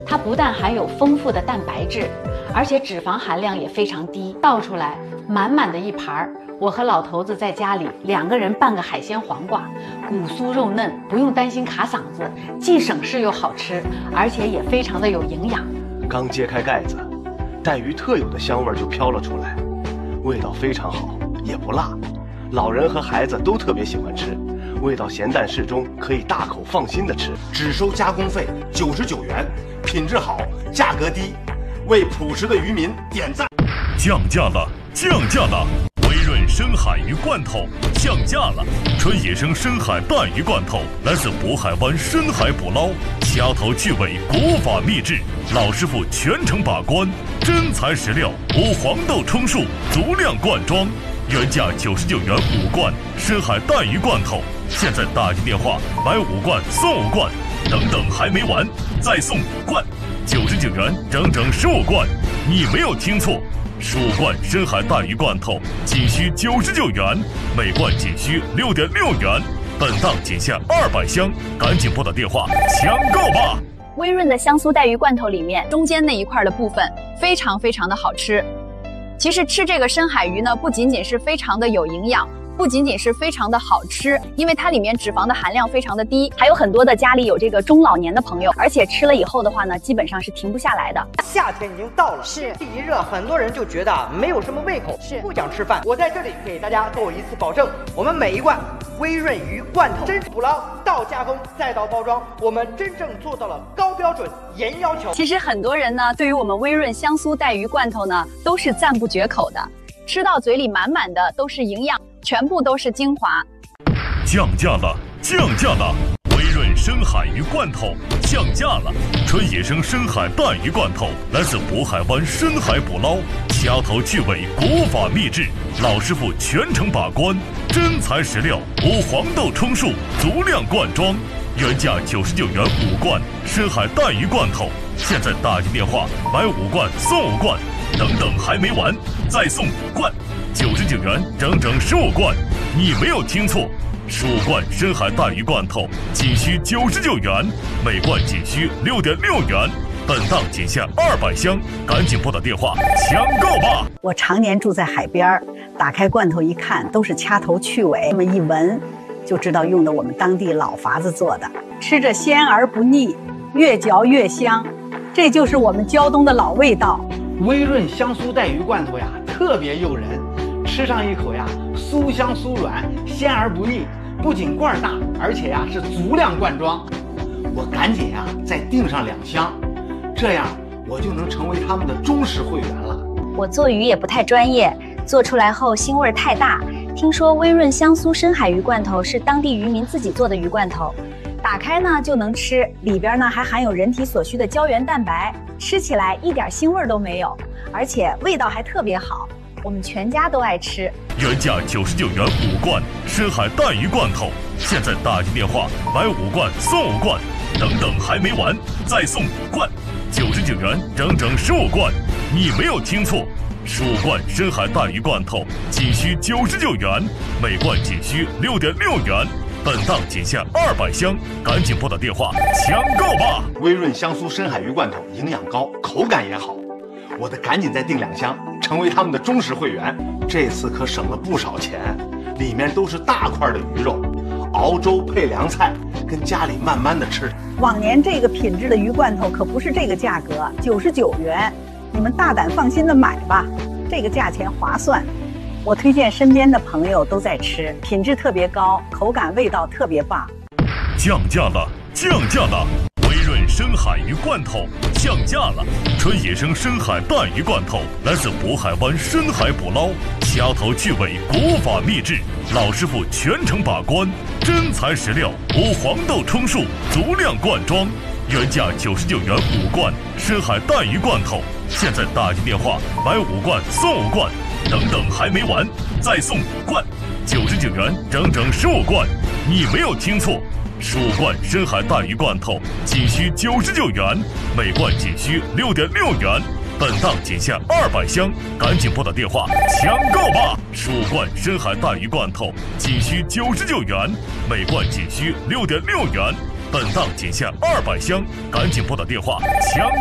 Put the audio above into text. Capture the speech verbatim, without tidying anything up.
它不但含有丰富的蛋白质，而且脂肪含量也非常低，倒出来满满的一盘。我和老头子在家里两个人拌个海鲜黄瓜，骨酥肉嫩，不用担心卡嗓子，既省事又好吃，而且也非常的有营养。 刚揭开盖子，带鱼特有的香味就飘了出来，味道非常好，也不辣，老人和孩子都特别喜欢吃，味道咸淡适中，可以大口放心的吃。 只收加工费九十九元，品质好，价格低，为朴实的渔民点赞。 降价了，降价了！微润深海鱼罐头降价了，纯野生深海带鱼罐头来自渤海湾深海捕捞，掐头去尾，国法秘制，老师傅全程把关，真材实料，无黄豆充数，足量灌装。原价九十九元五罐深海带鱼罐头，现在打进电话买五罐送五罐，等等还没完，再送五罐，九十九元整整十五罐，你没有听错，十五罐深海带鱼罐头仅需九十九元，每罐仅需六点六元，本档仅限二百箱，赶紧拨打电话抢购吧！ 微润的香酥带鱼罐头里面中间那一块的部分非常非常的好吃。其实吃这个深海鱼呢，不仅仅是非常的有营养，不仅仅是非常的好吃，因为它里面脂肪的含量非常的低，还有很多的家里有这个中老年的朋友，而且吃了以后的话呢，基本上是停不下来的。 夏天已经到了， 是天气一热，很多人就觉得没有什么胃口，是不想吃饭。我在这里给大家做一次保证，我们每一罐微润鱼罐头，真捕捞到加工再到包装，我们真正做到了高标准、严要求。 其实很多人呢，对于我们微润香酥带鱼罐头呢，都是赞不绝口的，吃到嘴里满满的都是营养，全部都是精华。 降价了，降价了！微润深海鱼罐头降价了，纯野生深海带鱼罐头来自渤海湾深海捕捞，掐头去尾，国法秘制，老师傅全程把关，真材实料，无黄豆充数，足量灌装。原价九十九元五罐深海带鱼罐头，现在打进电话买五罐送五罐，等等还没完，再送五罐，九十九元整整十五罐，你没有听错，十五罐深海带鱼罐头仅需九十九元，每罐仅需六点六元，本档仅限二百箱，赶紧拨打电话抢购吧！ 我常年住在海边，打开罐头一看，都是掐头去尾，这么一闻就知道用的我们当地老法子做的，吃着鲜而不腻，越嚼越香，这就是我们胶东的老味道。 微润香酥带鱼罐头呀，特别诱人，吃上一口呀，酥香酥软，鲜而不腻。不仅罐大，而且呀是足量灌装。我赶紧呀再订上两箱，这样我就能成为他们的忠实会员了。 我做鱼也不太专业，做出来后腥味太大。听说微润香酥深海鱼罐头是当地渔民自己做的鱼罐头，打开呢就能吃，里边呢还含有人体所需的胶原蛋白，吃起来一点腥味都没有，而且味道还特别好，我们全家都爱吃。 原价九十九元五罐深海带鱼罐头，现在打进电话买五罐送五罐，等等还没完，再送五罐，九十九元整整十五罐，你没有听错，十五罐深海带鱼罐头仅需九十九元，每罐仅需六点六元，本档仅限二百箱，赶紧拨打电话抢购吧！ 微润香酥深海鱼罐头营养高，口感也好，我得赶紧再订两箱，成为他们的忠实会员。这次可省了不少钱，里面都是大块的鱼肉，熬粥配凉菜，跟家里慢慢的吃。 往年这个品质的鱼罐头可不是这个价格，九十九元，你们大胆放心的买吧，这个价钱划算。我推荐身边的朋友都在吃，品质特别高，口感味道特别棒。 降价了，降价了！微润深海鱼罐头降价了，纯野生深海带鱼罐头来自渤海湾深海捕捞，掐头去尾，国法秘制，老师傅全程把关，真材实料，无黄豆充数，足量灌装。原价九十九元五罐深海带鱼罐头，现在打进电话买五罐送五罐，等等还没完，再送五罐，九十九元整整十五罐，你没有听错，十五罐深海带鱼罐头仅需九十九元，每罐仅需六点六元，本档仅限二百箱，赶紧拨打电话抢购吧！十五罐深海带鱼罐头仅需九十九元，每罐仅需六点六元， 本档仅限二百箱，赶紧拨打电话抢。